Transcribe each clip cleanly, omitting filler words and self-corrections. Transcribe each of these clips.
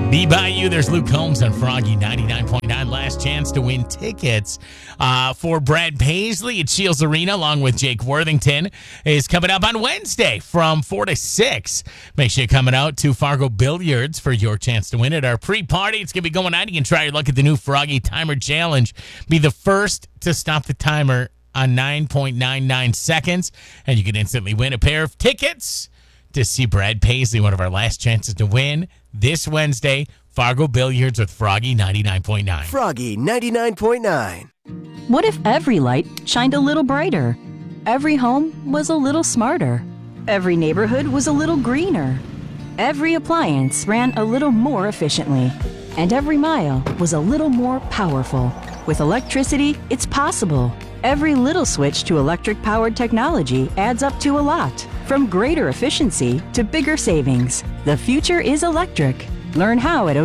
The Bayou, there's Luke Combs on Froggy 99.9. Last chance to win tickets for Brad Paisley at Shields Arena, along with Jake Worthington, is coming up on Wednesday from 4 to 6. Make sure you're coming out to Fargo Billiards for your chance to win at our pre-party. It's going to be going on. You can try your luck at the new Froggy Timer Challenge. Be the first to stop the timer on 9.99 seconds, and you can instantly win a pair of tickets to see Brad Paisley, one of our last chances to win this Wednesday. Fargo Billiards with Froggy 99.9. Froggy 99.9. What if every light shined a little brighter? Every home was a little smarter. Every neighborhood was a little greener. Every appliance ran a little more efficiently. And every mile was a little more powerful. With electricity, it's possible. Every little switch to electric-powered technology adds up to a lot. From greater efficiency to bigger savings, the future is electric. Learn how at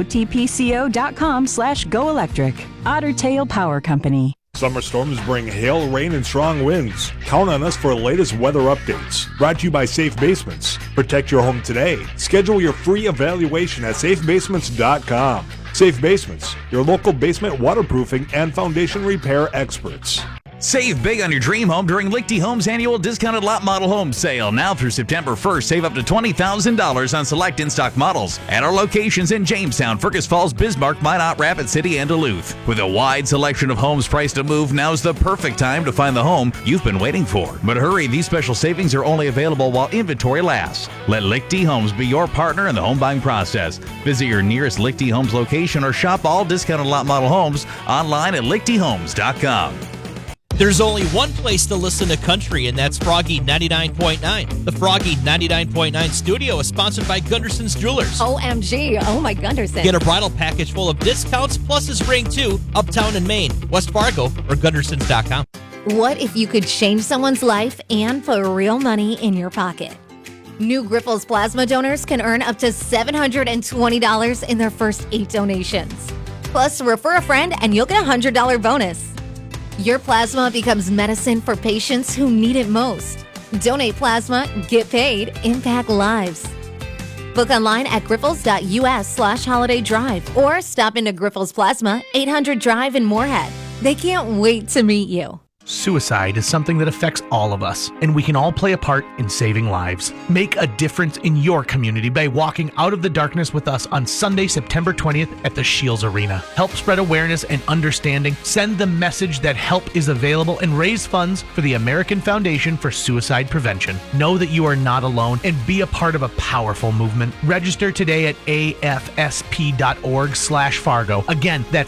otpco.com/goelectric. Otter Tail Power Company. Summer storms bring hail, rain, and strong winds. Count on us for the latest weather updates. Brought to you by Safe Basements. Protect your home today. Schedule your free evaluation at safebasements.com. Safe Basements, your local basement waterproofing and foundation repair experts. Save big on your dream home during Lichty Homes' annual discounted lot model home sale. Now through September 1st, save up to $20,000 on select in-stock models at our locations in Jamestown, Fergus Falls, Bismarck, Minot, Rapid City, and Duluth. With a wide selection of homes priced to move, now's the perfect time to find the home you've been waiting for. But hurry, these special savings are only available while inventory lasts. Let Lichty Homes be your partner in the home buying process. Visit your nearest Lichty Homes location or shop all discounted lot model homes online at lichtyhomes.com. There's only one place to listen to country, and that's Froggy 99.9. The Froggy 99.9 studio is sponsored by Gunderson's Jewelers. OMG, oh my Gunderson. Get a bridal package full of discounts plus his ring too, uptown in Maine, West Fargo, or Gundersons.com. What if you could change someone's life and put real money in your pocket? New Grifols plasma donors can earn up to $720 in their first 8 donations. Plus, refer a friend and you'll get a $100 bonus. Your plasma becomes medicine for patients who need it most. Donate plasma, get paid, impact lives. Book online at grifols.us/holiday drive or stop into Grifols Plasma, 800 Drive in Moorhead. They can't wait to meet you. Suicide is something that affects all of us, and we can all play a part in saving lives. Make a difference in your community by walking out of the darkness with us on Sunday, September 20th at the Shields Arena. Help spread awareness and understanding, send the message that help is available, and raise funds for the American Foundation for Suicide Prevention. Know that you are not alone and be a part of a powerful movement. Register today at afsp.org/Fargo. Again, that's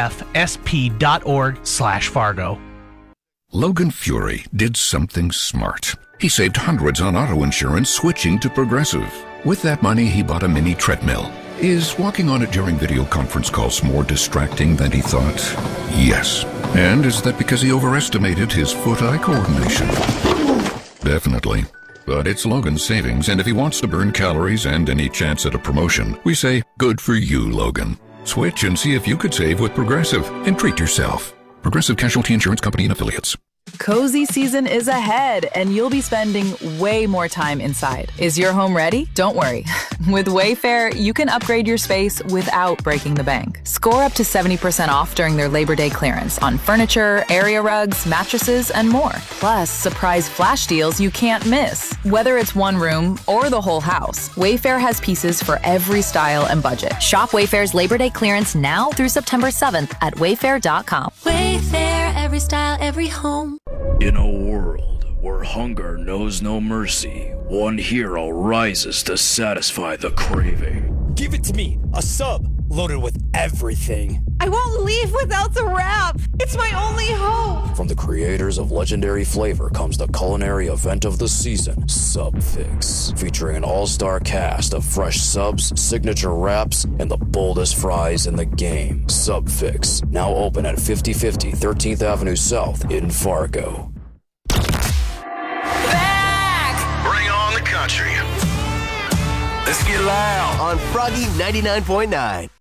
afsp.org/Fargo. Logan Fury did something smart. He saved hundreds on auto insurance switching to Progressive. With that money, he bought a mini treadmill. Is walking on it during video conference calls more distracting than he thought? Yes. And is that because he overestimated his foot-eye coordination? Definitely. But it's Logan's savings, and if he wants to burn calories and any chance at a promotion, we say, good for you, Logan. Switch and see if you could save with Progressive and treat yourself. Progressive Casualty Insurance Company and Affiliates. Cozy season is ahead, and you'll be spending way more time inside. Is your home ready? Don't worry. With Wayfair, you can upgrade your space without breaking the bank. Score up to 70% off during their Labor Day clearance on furniture, area rugs, mattresses, and more. Plus, surprise flash deals you can't miss. Whether it's one room or the whole house, Wayfair has pieces for every style and budget. Shop Wayfair's Labor Day clearance now through September 7th at wayfair.com. Wayfair, every style, every home. In a world where hunger knows no mercy, one hero rises to satisfy the craving. Give it to me, a sub loaded with everything. I won't leave without the wrap. It's my only hope. From the creators of legendary flavor comes the culinary event of the season, Sub Fix, featuring an all-star cast of fresh subs, signature wraps, and the boldest fries in the game. Sub Fix, now open at 5050 13th Avenue South in Fargo. Bring on the country. Let's get loud on Froggy 99.9.